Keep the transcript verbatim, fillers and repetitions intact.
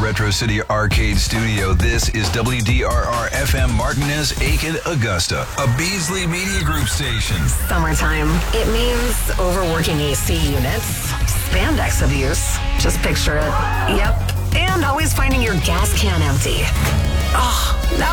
Retro City Arcade Studio. This is W D R R F M Martinez, Aiken, Augusta, a Beasley Media Group station. Summertime. It means overworking A C units, spandex abuse. Just picture it. Yep. And always finding your gas can empty. Oh,